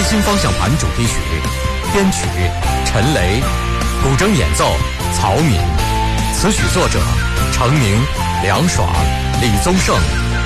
开心方向盘主题曲，编曲陈雷，古筝演奏曹敏，词曲作者程明、梁爽、李宗盛、